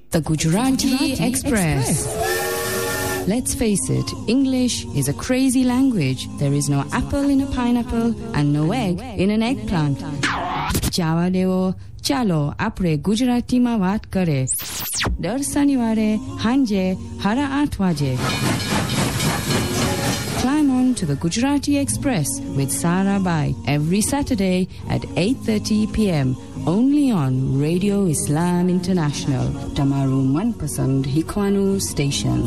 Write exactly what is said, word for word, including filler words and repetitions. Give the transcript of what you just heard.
The Gujarati, Gujarati Express. Express. Let's face it, English is a crazy language. There is no apple in a pineapple and no egg in an eggplant. Java deo, chalo apre Gujarati ma vaat kare. Dar sanivare hanje hara आठ vaje. Climb on to the Gujarati Express with Sara Bai every Saturday at eight thirty p.m. only on Radio Islam International, Tamaru Manpasand Hikwanu Station.